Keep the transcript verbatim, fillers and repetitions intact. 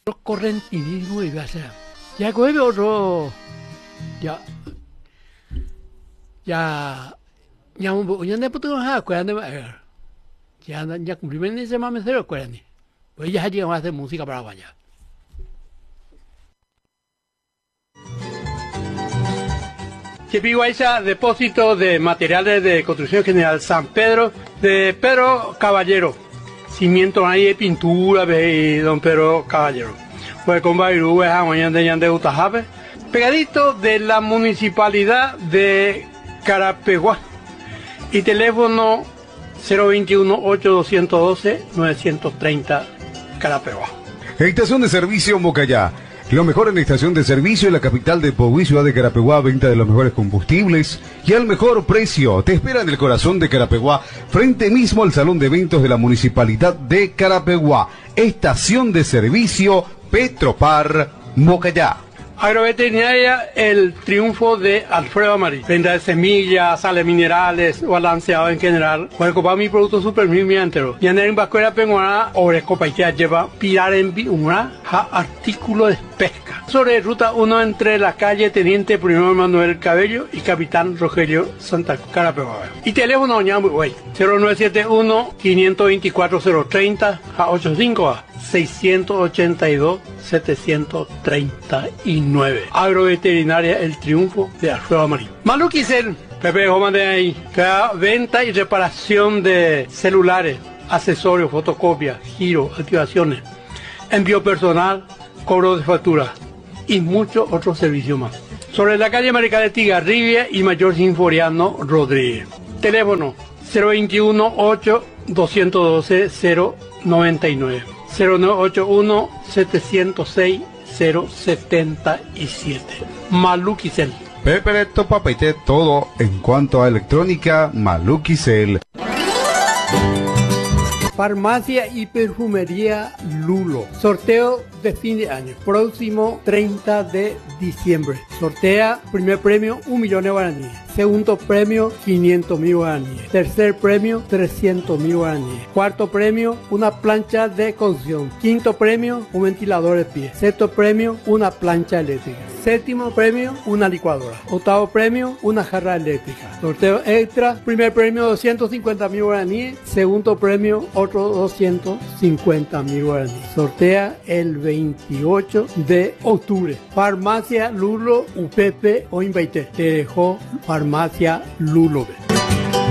correntismo iba a ser. Ya coge otro. Ya. Ya. Ya un poco. Ya no puedo dejar. Cuéntame. Ya ya cumplimiento ese más cero. Cuéntame. Pues ya llegamos a hacer música para allá. Chipiguaysa, depósito de materiales de construcción general San Pedro de Pedro Caballero. Cimiento ahí de pintura de don Pedro Caballero. Pues con Bairú, mañana de Utajabe. Pegadito de la municipalidad de Carapeguá. Y teléfono cero veintiuno, ocho doscientos doce, novecientos treinta Carapeguá. Estación de servicio Mocayá. Lo mejor en la estación de servicio en la capital de Pogüí, ciudad de Carapeguá, venta de los mejores combustibles y al mejor precio. Te espera en el corazón de Carapeguá, frente mismo al salón de eventos de la municipalidad de Carapeguá. Estación de servicio Petropar Mocayá. Agroveterinaria El Triunfo de Alfredo Amarí. Venta de semillas, sales minerales, balanceado en general. Puede comprar mi producto super mi entero. Y en el Vascuera Penguana, Oresco Paitea lleva pilar en una artículo de pesca. Sobre ruta uno entre la calle Teniente Primero Manuel Cabello y Capitán Rogelio Santa Carapeguá. Y teléfono ñambuey cero nueve siete uno, cinco dos cuatro, cero tres cero a ochenta y cinco a seiscientos ochenta y dos, setecientos treinta y nueve. Agroveterinaria El Triunfo de Alfredo Amarillo. Maluquicel, Pepe Goma de ahí, venta y reparación de celulares, accesorios, fotocopias, giro, activaciones, envío personal, cobro de factura y muchos otros servicios más. Sobre la calle Marica de Tigarribia y Mayor Sinforiano Rodríguez. Teléfono cero veintiuno, ocho doscientos doce, cero noventa y nueve. cero nueve ocho uno, setecientos seis, cero setenta y siete. Maluquicel. Pepereto Papaité, todo en cuanto a electrónica, Maluquicel. Farmacia y perfumería Lulo. Sorteo de fin de año. Próximo treinta de diciembre. Sortea primer premio un millón de guaraníes. Segundo premio quinientos mil guaraníes. Tercer premio trescientos mil guaraníes. Cuarto premio una plancha de cocción. Quinto premio un ventilador de pie. Sexto premio una plancha eléctrica. Séptimo premio una licuadora. Octavo premio una jarra eléctrica. Sorteo extra. Primer premio doscientos cincuenta mil guaraníes. Segundo premio otro doscientos cincuenta mil guaraníes. Sortea el veintiocho de octubre. Farmacia Lulo U P P o Invaite. Te dejó Farmacia Lulo.